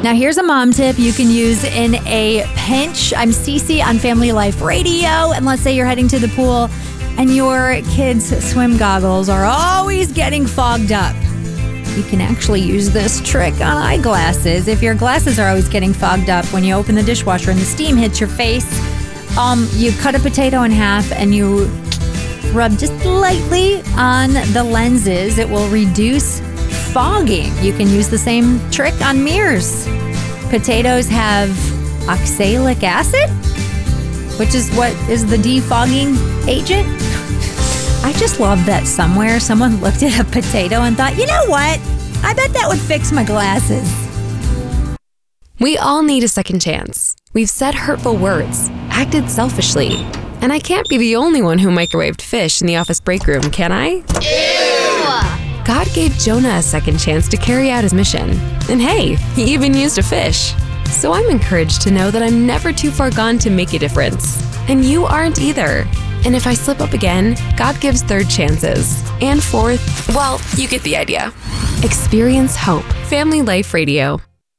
Now, here's a mom tip you can use in a pinch. I'm Cece on Family Life Radio, and let's say you're heading to the pool and your kids' swim goggles are always getting fogged up. You can actually use this trick on eyeglasses. If your glasses are always getting fogged up when you open the dishwasher and the steam hits your face, you cut a potato in half and you rub just lightly on the lenses. It will reduce fogging. You can use the same trick on mirrors. Potatoes have oxalic acid, which is what is the defogging agent. I just love that somewhere someone looked at a potato and thought, you know what? I bet that would fix my glasses. We all need a second chance. We've said hurtful words, acted selfishly, and I can't be the only one who microwaved fish in the office break room, can I? Ew! God gave Jonah a second chance to carry out his mission. And hey, he even used a fish. So I'm encouraged to know that I'm never too far gone to make a difference. And you aren't either. And if I slip up again, God gives third chances. And fourth, well, you get the idea. Experience hope. Family Life Radio.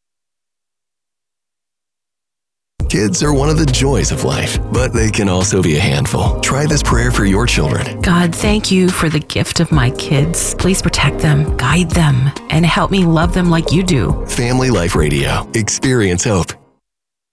Kids are one of the joys of life, but they can also be a handful. Try this prayer for your children. God, thank you for the gift of my kids. Please protect them, guide them, and help me love them like you do. Family Life Radio. Experience hope.